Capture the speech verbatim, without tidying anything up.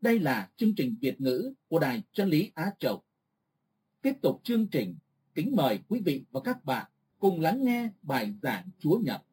Đây là chương trình Việt ngữ của Đài Chân lý Á Châu. Tiếp tục chương trình, kính mời quý vị và các bạn cùng lắng nghe bài giảng Chúa Nhật.